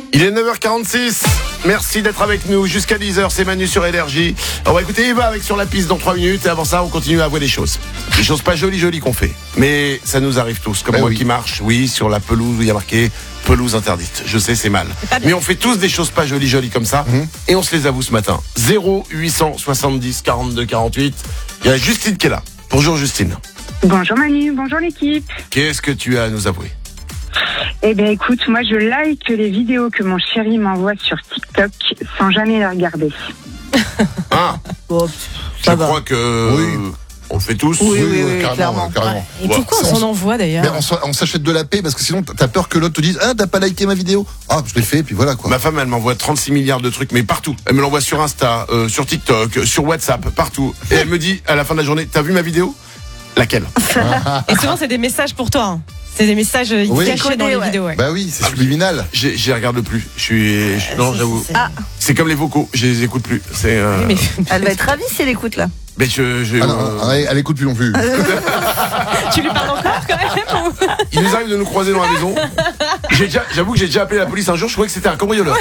Il est 9h46. Merci d'être avec nous jusqu'à 10h. C'est Manu sur Énergie. On va écouter Eva avec Sur la piste dans 3 minutes. Et avant ça, on continue à voir des choses. Des choses pas jolies qu'on fait. Mais ça nous arrive tous. Comme moi qui marche, sur la pelouse où il y a marqué pelouse interdite. Je sais, c'est mal. Mais on fait tous des choses pas jolies comme ça. Et on se les avoue ce matin. 0870 42 48. Il y a Justine qui est là. Bonjour Justine. Bonjour Manu, bonjour l'équipe. Qu'est-ce que tu as à nous avouer? Eh bien écoute, moi je like les vidéos que mon chéri m'envoie sur TikTok sans jamais les regarder. Ah, je crois que on le fait tous. Oui, clairement. Ouais. Et pourquoi on s'en envoie d'ailleurs? On s'achète de la paix parce que sinon t'as peur que l'autre te dise t'as pas liké ma vidéo. Ah, je l'ai fait et puis voilà quoi. Ma femme elle m'envoie 36 milliards de trucs mais partout. Elle me l'envoie sur Insta, sur TikTok, sur WhatsApp, partout. Et elle me dit à la fin de la journée, t'as vu ma vidéo? Laquelle? Et souvent c'est des messages pour toi. C'est des messages cachés dans les vidéos. Ouais. Bah oui, c'est subliminal. J'y regarde plus. Non, j'avoue. C'est comme les vocaux, je les écoute plus. C'est. Elle va être ravie si elle écoute là. Mais elle écoute plus non plus. Tu lui parles encore quand même? Il nous arrive de nous croiser dans la maison. J'avoue que j'ai déjà appelé la police un jour. Je croyais que c'était un cambrioleur.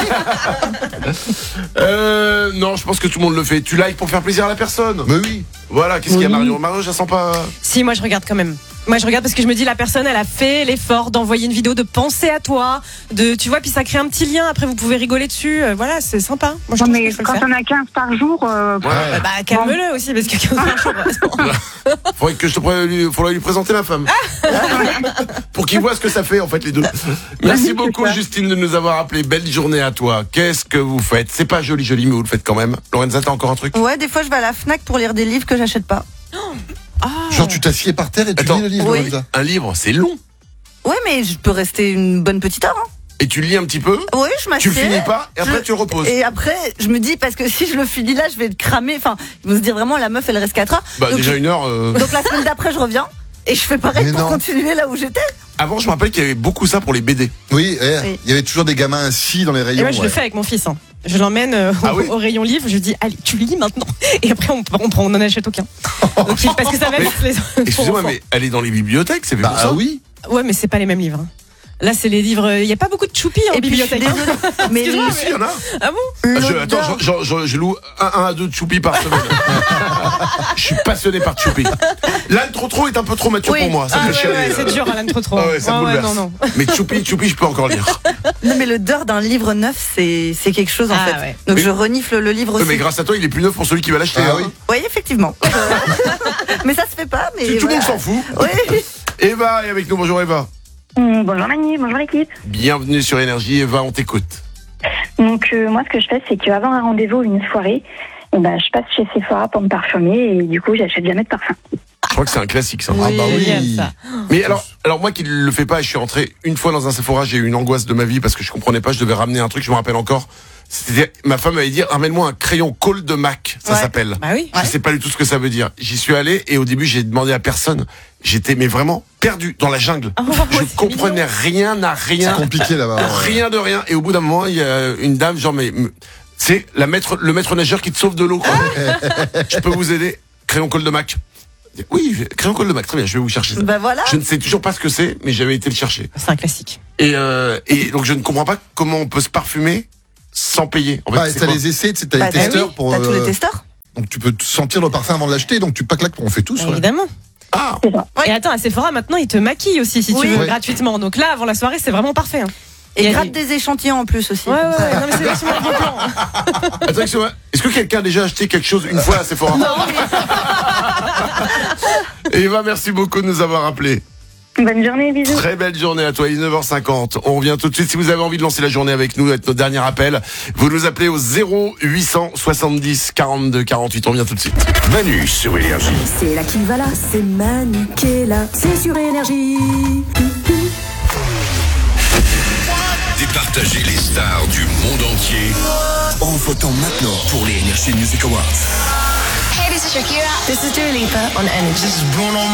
Non, je pense que tout le monde le fait. Tu likes pour faire plaisir à la personne. Mais oui. Voilà. Qu'est-ce qu'il y a, Mario? Mario, je la sens pas. Si, moi je regarde quand même. Moi je regarde parce que je me dis la personne elle a fait l'effort d'envoyer une vidéo, de penser à toi, tu vois, puis ça crée un petit lien, après vous pouvez rigoler dessus, voilà, c'est sympa. Moi, non mais quand on a 15 par jour... calme-le aussi parce que 15 par jour... Faudrait lui présenter ma femme. Pour qu'il voit ce que ça fait en fait les deux. Merci beaucoup Justine de nous avoir appelé. Belle journée à toi. Qu'est-ce que vous faites? C'est pas joli mais vous le faites quand même. Lorenza, t'as encore un truc? Ouais, des fois je vais à la Fnac pour lire des livres que j'achète pas. Genre tu t'assieds par terre et tu lis le livre. Oui. Lorenza. Un livre, c'est long. Ouais, mais je peux rester une bonne petite heure. Et tu lis un petit peu? Oui, je m'assieds. Tu finis pas et après tu reposes. Et après, je me dis, parce que si je le finis là, je vais le cramer. Enfin, ils vont se dire vraiment, la meuf, elle reste 4 heures. Donc, déjà 1 heure. Donc la semaine d'après, je reviens. Et je fais pareil pour continuer là où j'étais. Avant, je me rappelle qu'il y avait beaucoup ça pour les BD. Oui, il y avait toujours des gamins assis dans les rayons. Et moi, je le fais avec mon fils. Je l'emmène au rayon livre. Je dis, allez, tu lis maintenant. Et après, on n'en achète aucun. Donc, parce que ça va vite les. Excusez-moi, mais elle est dans les bibliothèques, c'est fait pour ça? Oui. Ouais, mais c'est pas les mêmes livres. Là, c'est les livres. Il n'y a pas beaucoup de choupi en bibliothèque. Mais si, il y en a. Ah bon? Attends, je loue 1 à 2 choupi par semaine. Je suis passionné par choupi. L'âne trop est un peu trop mature pour moi. Ça me fait chier. C'est dur, l'âne trop. Ça me bouleverse. Non. Mais choupi, je peux encore lire. Non, mais l'odeur d'un livre neuf, c'est quelque chose en fait. Ouais. Donc je renifle le livre aussi. Mais grâce à toi, il est plus neuf pour celui qui va l'acheter. Oui, effectivement. Mais ça se fait pas. Mais tout le monde s'en fout. Oui. Eva est avec nous. Bonjour Eva. Bonjour Manu, bonjour l'équipe. Bienvenue sur Énergie. Eva, on t'écoute. Donc moi ce que je fais c'est qu'avant un rendez-vous ou une soirée, je passe chez Sephora pour me parfumer et du coup j'achète jamais de parfum. Je crois que c'est un classique ça. Oui. Mais alors moi qui le fais pas, je suis rentré une fois dans un Sephora, j'ai eu une angoisse de ma vie parce que je comprenais pas, je devais ramener un truc, je me rappelle encore. C'était ma femme m'avait dit ramène-moi un crayon Col de Mac, ça s'appelle. Bah oui. Je sais pas du tout ce que ça veut dire. J'y suis allé et au début j'ai demandé à personne. J'étais mais vraiment perdu dans la jungle. Je comprenais rien à rien. C'est compliqué là-bas. Rien de rien. Et au bout d'un moment, il y a une dame genre c'est le maître nageur qui te sauve de l'eau quoi. Je peux vous aider? Crayon Col de Mac. Oui, crayon Col de Mac, très bien, je vais vous chercher ça. Bah voilà. Je ne sais toujours pas ce que c'est, mais j'avais été le chercher. C'est un classique. Et donc je ne comprends pas comment on peut se parfumer sans payer. En fait, t'as les essais, t'as les testeurs pour. T'as tous les testeurs. Donc tu peux sentir le parfum avant de l'acheter, donc tu pas claques, on fait tous. Évidemment. Ah. Et attends, à Sephora maintenant ils te maquillent aussi si tu veux gratuitement. Donc là avant la soirée c'est vraiment parfait. Et gratte des échantillons en plus aussi. Ouais. Non mais c'est vachement bon plan. Attends, excuse-moi. Est-ce que quelqu'un a déjà acheté quelque chose une fois à Sephora? Non. Eva, merci beaucoup de nous avoir appelés. Bonne journée, bisous. Très belle journée à toi, il est 9h50. On revient tout de suite. Si vous avez envie de lancer la journée avec nous, être notre dernier appel, vous nous appelez au 0870 42 48. On revient tout de suite. Manu sur Énergie. C'est là qui va là, c'est Manu qui est là, c'est sur Énergie. Départager les stars du monde entier en votant maintenant pour les Energy Music Awards. Hey, this is Shakira. This is Dua Lipa on Energy. This is Bruno